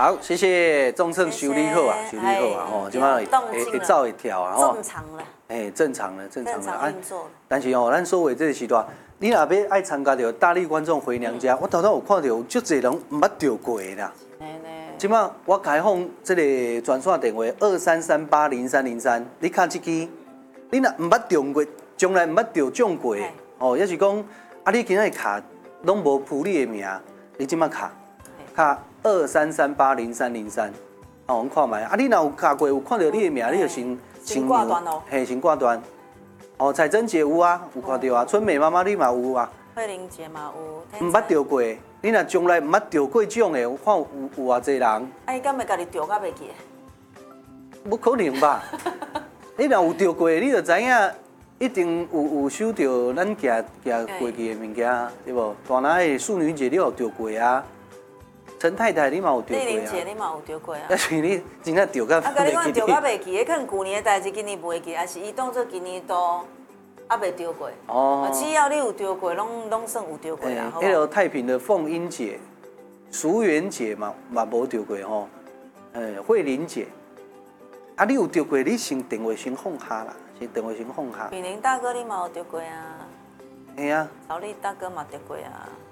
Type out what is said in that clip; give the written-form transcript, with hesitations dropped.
好，谢谢仲盛修理好啊，修理好啊，吼，即摆会走会跳啊，吼， 正常了， 正常了，正常了。 运作。 但是咱所谓这个时段，你若要爱参加到大力观众回娘家，我头有看到有足侪人毋捌着过啦。即摆我开放这个专线电话23380303，你卡这支，你若毋捌中过，从来毋捌着中过，哦，也是讲你今仔卡拢无铺你的名，你即摆卡23380303，我们看卖。你若有卡过，有看到你的名，你就先挂断哦。 先挂断。彩珍姐有啊，有看到啊。春美妈妈你嘛有啊。 慧玲姐嘛有。 毋捌着过，你若从来毋捌着过种的，我看有偌济人。 伊敢会家己着甲袂记？ 不可能吧？你若有着过，你就知影。一定有收到咱行过去的物件，对无？大拿的淑女姐你有着过啊？陈太太你嘛有着过啊？ 丽玲姐你嘛有着过啊？ 但是你真正着甲袂记。 甲你讲着甲袂记，可能旧年的代志今年袂记，还是伊当做今年都袂着过。哦。只要你有着过，拢算有着过啦。 迄个太平的凤英姐、淑媛姐嘛无着过吼。慧玲姐，你有着过，你先电话先放下啦。先电话先放下。 炳林大哥，你嘛有着过啊？ 嘿啊。 曹丽大哥嘛着过啊？